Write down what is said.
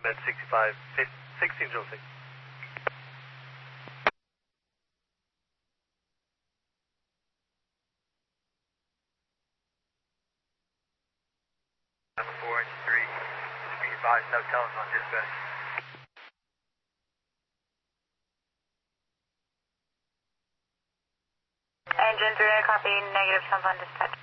Med 65, 1606. Number 4 inch 3. Just be advised, no telling on dispatch. Engine 3, copy, negative, sounds on dispatch.